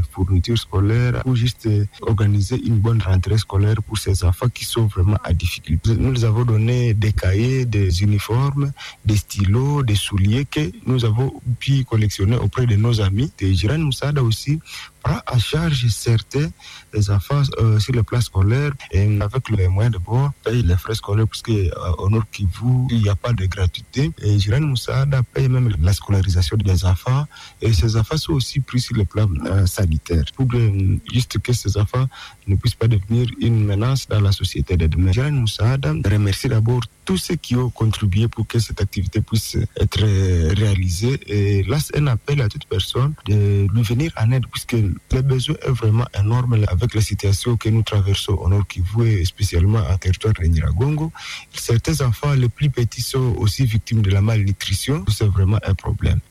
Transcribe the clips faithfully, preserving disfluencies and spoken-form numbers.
fournitures scolaires pour juste organiser une bonne rentrée scolaire pour ces enfants qui sont vraiment à difficulté. Nous les avons donné des cahiers, des uniformes, des stylos, des souliers que nous avons pu collectionner auprès de nos amis. Et Jirani Moussada aussi prend à charge certains des enfants euh, sur le plan scolaire et avec les moyens de bord, paye les frais scolaires parce qu'au euh, Nord Kivu, il n'y a pas de gratuité. Et Jirani Moussada paye même la scolarisation des enfants et ces enfants sont aussi pris sur le plan euh, sanitaire pour euh, juste que ces enfants ne puissent pas devenir une menace dans la société de demain. Jirani Moussada remercie d'abord tous ceux qui ont contribué pour que cette activité puisse être réalisée et lance un appel à toute personne de lui venir en aide puisque le besoin est vraiment énorme avec la situation que nous traversons au Nord Kivu et spécialement en territoire de Nyiragongo. Certains enfants les plus petits sont aussi victimes de la malnutrition. C'est vraiment un problème.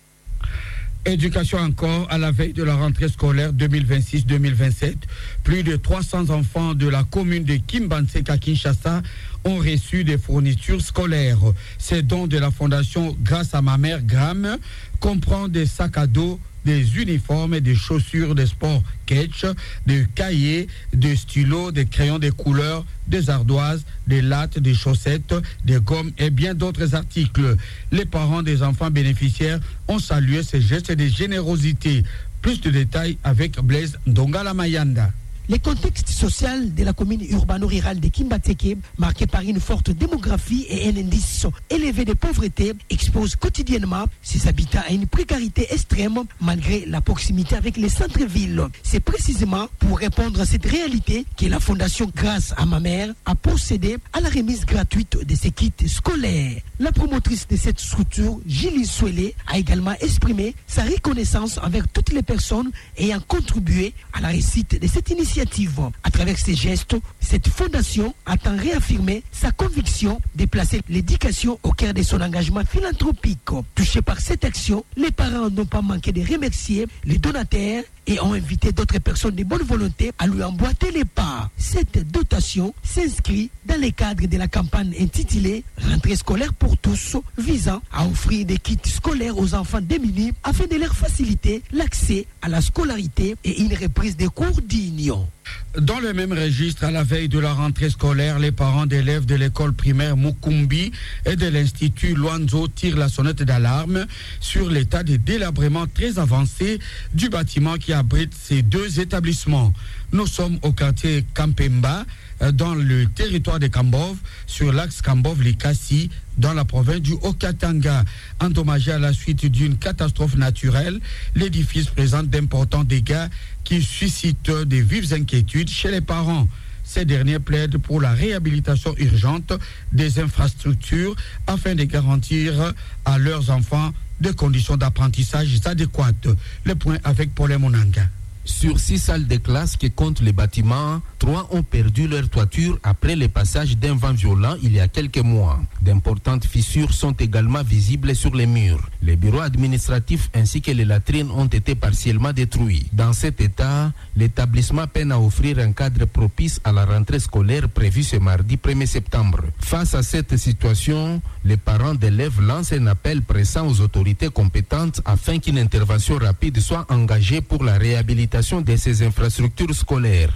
Éducation encore, à la veille de la rentrée scolaire deux mille vingt-six deux mille vingt-sept, plus de trois cents enfants de la commune de Kimbanseka, Kinshasa, ont reçu des fournitures scolaires. Ces dons de la fondation Grâce à ma mère Gram comprend des sacs à dos, des uniformes, des chaussures de sport catch, des cahiers, des stylos, des crayons de couleurs, des ardoises, des lattes, des chaussettes, des gommes et bien d'autres articles. Les parents des enfants bénéficiaires ont salué ces gestes de générosité. Plus de détails avec Blaise Ndongala Mayanda. Le contexte social de la commune urbano-rurale de Kimbateke, marqué par une forte démographie et un indice élevé de pauvreté, expose quotidiennement ses habitants à une précarité extrême malgré la proximité avec les centres-villes. C'est précisément pour répondre à cette réalité que la fondation Grâce à ma mère a procédé à la remise gratuite de ces kits scolaires. La promotrice de cette structure, Julie Souelé, a également exprimé sa reconnaissance envers toutes les personnes ayant contribué à la réussite de cette initiative. À travers ces gestes, cette fondation attend réaffirmer sa conviction de placer l'éducation au cœur de son engagement philanthropique. Touchés par cette action, les parents n'ont pas manqué de remercier les donataires et ont invité d'autres personnes de bonne volonté à lui emboîter les pas. Cette dotation s'inscrit dans le cadre de la campagne intitulée « Rentrée scolaire pour tous » visant à offrir des kits scolaires aux enfants démunis afin de leur faciliter l'accès à la scolarité et une reprise des cours dignes. Dans le même registre, à la veille de la rentrée scolaire, les parents d'élèves de l'école primaire Mukumbi et de l'Institut Luanzo tirent la sonnette d'alarme sur l'état de délabrement très avancé du bâtiment qui abrite ces deux établissements. Nous sommes au quartier Kampemba, dans le territoire de Kambov, sur l'axe Kambov-Likasi, dans la province du Haut-Katanga. Endommagé à la suite d'une catastrophe naturelle, l'édifice présente d'importants dégâts qui suscitent de vives inquiétudes chez les parents. Ces derniers plaident pour la réhabilitation urgente des infrastructures afin de garantir à leurs enfants des conditions d'apprentissage adéquates. Le point avec Paul Monanga. Sur six salles de classe que comptent les bâtiments, trois ont perdu leur toiture après le passage d'un vent violent il y a quelques mois. D'importantes fissures sont également visibles sur les murs. Les bureaux administratifs ainsi que les latrines ont été partiellement détruits. Dans cet état, l'établissement peine à offrir un cadre propice à la rentrée scolaire prévue ce mardi premier septembre. Face à cette situation, les parents d'élèves lancent un appel pressant aux autorités compétentes afin qu'une intervention rapide soit engagée pour la réhabilitation de ces infrastructures scolaires.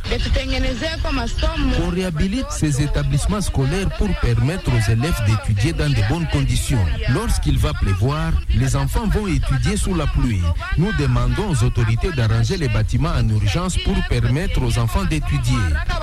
On réhabilite ces établissements scolaires pour permettre aux élèves d'étudier dans de bonnes conditions. Lorsqu'il va pleuvoir, les enfants vont étudier sous la pluie. Nous demandons aux autorités d'arranger les bâtiments en urgence pour permettre aux enfants d'étudier.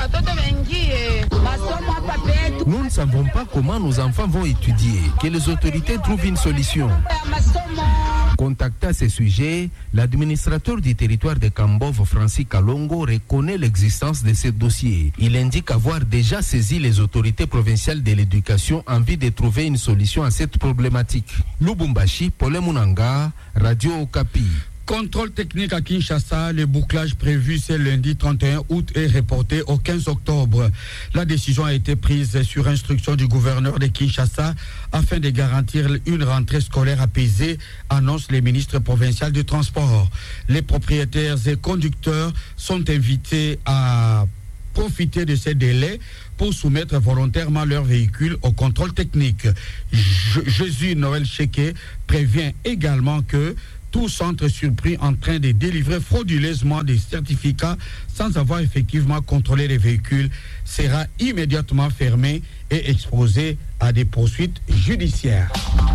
Nous ne savons pas comment nos enfants vont étudier. Que les autorités trouvent une solution. Contacté à ce sujet, l'administrateur du territoire de Kambov, Francis Kalongo, reconnaît l'existence de ce dossier. Il indique avoir déjà saisi les autorités provinciales de l'éducation en vue de trouver une solution à cette problématique. Lubumbashi, Paul Munanga, Radio Okapi. Contrôle technique à Kinshasa, le bouclage prévu ce lundi trente et un août est reporté au quinze octobre. La décision a été prise sur instruction du gouverneur de Kinshasa afin de garantir une rentrée scolaire apaisée, annonce le ministre provincial du transport. Les propriétaires et conducteurs sont invités à profiter de ces délais pour soumettre volontairement leur véhicule au contrôle technique. Je- Jésus Noël Cheke prévient également que Tout centre surpris en train de délivrer frauduleusement des certificats sans avoir effectivement contrôlé les véhicules sera immédiatement fermé et exposé à des poursuites judiciaires.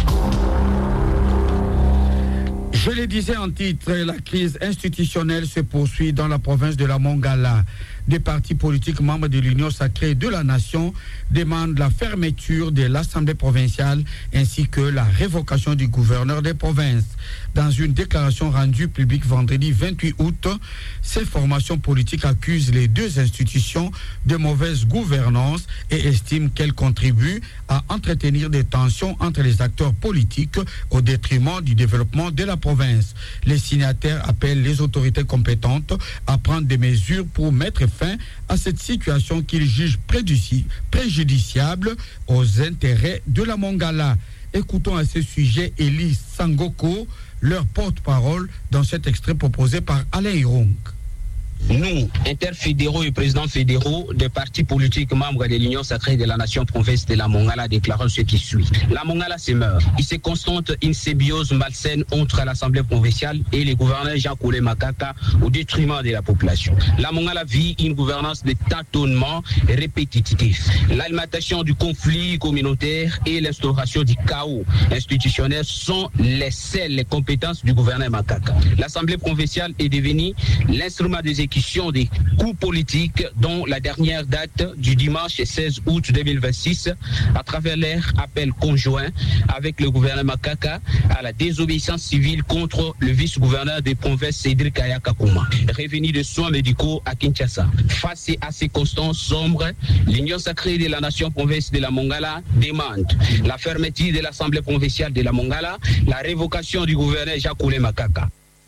Je le disais en titre, la crise institutionnelle se poursuit dans la province de la Mongala. Des partis politiques membres de l'Union sacrée de la nation demandent la fermeture de l'Assemblée provinciale ainsi que la révocation du gouverneur des provinces. Dans une déclaration rendue publique vendredi vingt-huit août, ces formations politiques accusent les deux institutions de mauvaise gouvernance et estiment qu'elles contribuent à entretenir des tensions entre les acteurs politiques au détriment du développement de la province. Les signataires appellent les autorités compétentes à prendre des mesures pour mettre fin à cette situation qu'ils jugent préjudiciable aux intérêts de la Mongala. Écoutons à ce sujet Elie Sangoko, leur porte-parole, dans cet extrait proposé par Alain Hirong. Nous, interfédéraux et présidents fédéraux des partis politiques membres de l'Union sacrée de la nation province de la Mongala, déclarons ce qui suit. La Mongala se meurt. Il se constate une symbiose malsaine entre l'Assemblée provinciale et le gouverneur Jean-Colé Makaka au détriment de la population. La Mongala vit une gouvernance de tâtonnement répétitif. L'alimentation du conflit communautaire et l'instauration du chaos institutionnel sont les seules compétences du gouverneur Makaka. L'Assemblée provinciale est devenue l'instrument des des coups politiques, dont la dernière date du dimanche seize août deux mille vingt-six, à travers leur appel conjoint avec le gouverneur Makaka à la désobéissance civile contre le vice-gouverneur des provinces Cédric Ayakakuma, revenu de soins médicaux à Kinshasa. Face à ces constances sombres, l'Union sacrée de la nation province de la Mongala demande la fermeture de l'Assemblée provinciale de la Mongala, la révocation du gouverneur Jean-Colé Makaka.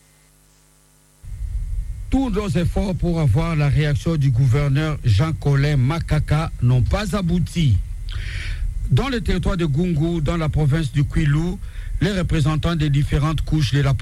Tous nos efforts pour avoir la réaction du gouverneur Jean-Colé Makaka n'ont pas abouti. Dans le territoire de Gungu, dans la province du Kwilu, les représentants des différentes couches de la